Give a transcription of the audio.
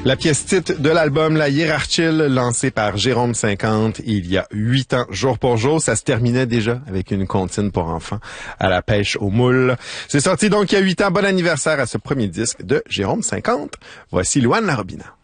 La pièce titre de l'album La Hiérarchile, lancée par Jérôme 50 il y a 8 ans, jour pour jour. Ça se terminait déjà avec une comptine pour enfants à la pêche aux moules. C'est sorti donc il y a 8 ans. Bon anniversaire à ce premier disque de Jérôme 50. Voici Louane Larobina.